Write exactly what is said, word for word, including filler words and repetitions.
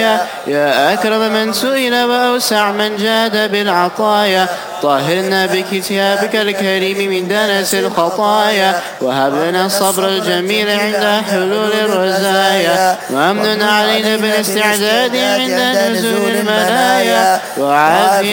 البرايا، يا أكرم من سئل وأوسع من جاد بالعطايا، طهرنا بكتابك الكريم من دنس الخطايا، وهب لنا الصبر الجميل عند حلول الرزايا، وأمن علينا بالاستعداد عند نزول المنايا، وعافية